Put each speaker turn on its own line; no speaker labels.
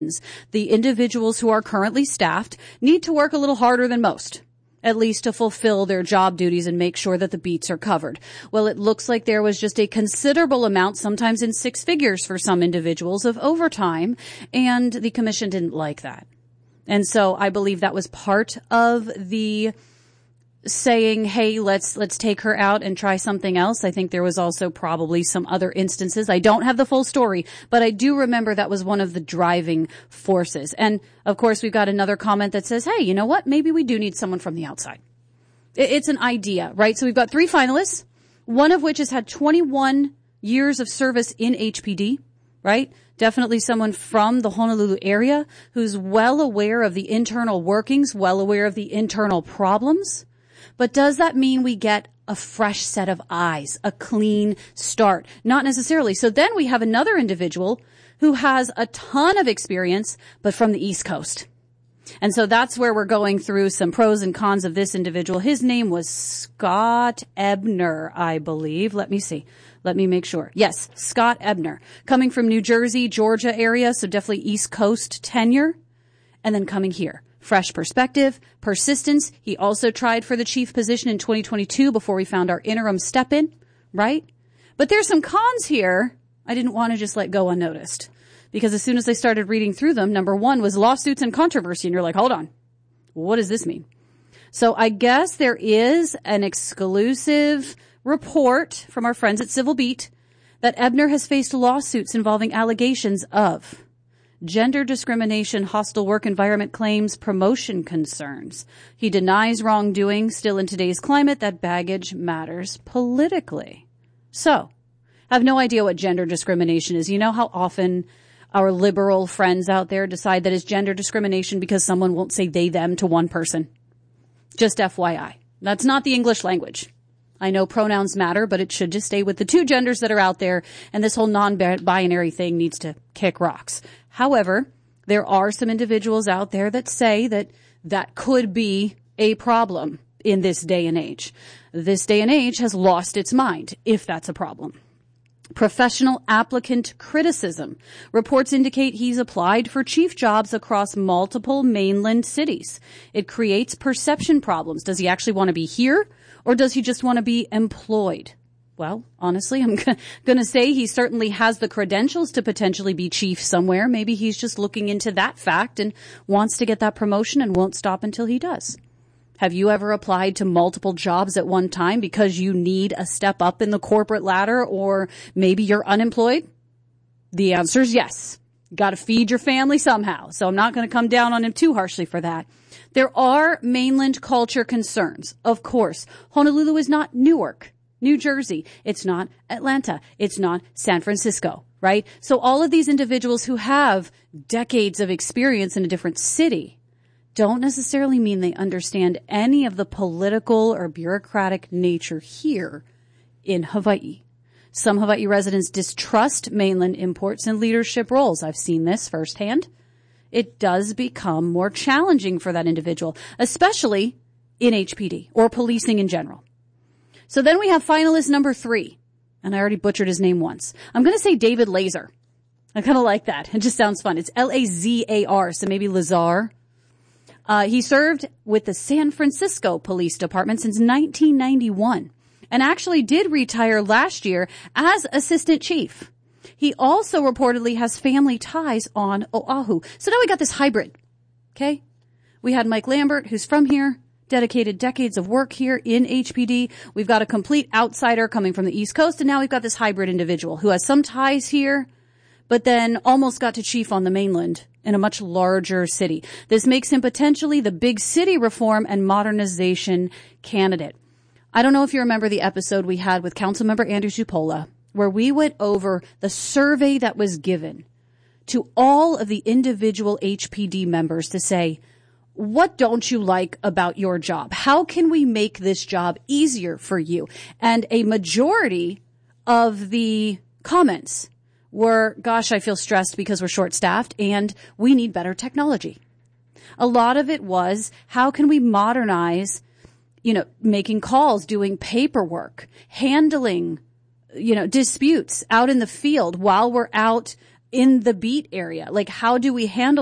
The individuals who are currently staffed need to work a little harder than most, at least to fulfill their job duties and make sure that the beats are covered. Well, it looks like there was just a considerable amount, sometimes in six figures for some individuals, of overtime, and the commission didn't like that. And so I believe that was part of the saying, hey, let's take her out and try something else. I think there was also probably some other instances. I don't have the full story, but I do remember that was one of the driving forces. And of course, we've got another comment that says, hey, you know what? Maybe we do need someone from the outside. It's an idea, right? So we've got 3 finalists, one of which has had 21 years of service in HPD, right? Definitely someone from the Honolulu area who's well aware of the internal workings, well aware of the internal problems. But does that mean we get a fresh set of eyes, a clean start? Not necessarily. So then we have another individual who has a ton of experience, but from the East Coast. And so that's where we're going through some pros and cons of this individual. His name was Scott Ebner, I believe. Let me see. Let me make sure. Yes, Scott Ebner. Coming from New Jersey, Georgia area, so definitely East Coast tenure. And then coming here. Fresh perspective, persistence. He also tried for the chief position in 2022 before we found our interim step in, right? But there's some cons here I didn't want to just let go unnoticed. Because as soon as I started reading through them, number one was lawsuits and controversy. And you're like, hold on. What does this mean? So I guess there is an exclusive report from our friends at Civil Beat that Ebner has faced lawsuits involving allegations of gender discrimination, hostile work environment claims, promotion concerns. He denies wrongdoing. Still, in today's climate, that baggage matters politically. So, I have no idea what gender discrimination is. You know how often our liberal friends out there decide that it's gender discrimination because someone won't say they, them to one person? Just FYI. That's not the English language. I know pronouns matter, but it should just stay with the 2 genders that are out there, and this whole non-binary thing needs to kick rocks. However, there are some individuals out there that say that that could be a problem in this day and age. This day and age has lost its mind, if that's a problem. Professional applicant criticism. Reports indicate he's applied for chief jobs across multiple mainland cities. It creates perception problems. Does he actually want to be here, or does he just want to be employed? Well, honestly, I'm going to say he certainly has the credentials to potentially be chief somewhere. Maybe he's just looking into that fact and wants to get that promotion and won't stop until he does. Have you ever applied to multiple jobs at one time because you need a step up in the corporate ladder, or maybe you're unemployed? The answer is yes. Got to feed your family somehow. So I'm not going to come down on him too harshly for that. There are mainland culture concerns. Of course, Honolulu is not Newark, New Jersey. It's not Atlanta. It's not San Francisco, right? So all of these individuals who have decades of experience in a different city don't necessarily mean they understand any of the political or bureaucratic nature here in Hawaii. Some Hawaii residents distrust mainland imports and leadership roles. I've seen this firsthand. It does become more challenging for that individual, especially in HPD or policing in general. So then we have finalist number 3, and I already butchered his name once. I'm going to say David Lazar. I kind of like that. It just sounds fun. It's Lazar, so maybe Lazar. He served with the San Francisco Police Department since 1991 and actually did retire last year as assistant chief. He also reportedly has family ties on Oahu. So now we got this hybrid. Okay. We had Mike Lambert, who's from here, dedicated decades of work here in HPD. We've got a complete outsider coming from the East Coast. And now we've got this hybrid individual who has some ties here, but then almost got to chief on the mainland in a much larger city. This makes him potentially the big city reform and modernization candidate. I don't know if you remember the episode we had with Councilmember Andrew Tupola, where we went over the survey that was given to all of the individual HPD members to say, what don't you like about your job? How can we make this job easier for you? And a majority of the comments were, gosh, I feel stressed because we're short-staffed and we need better technology. A lot of it was, how can we modernize, making calls, doing paperwork, handling, disputes out in the field while we're out in the beat area? Like, how do we handle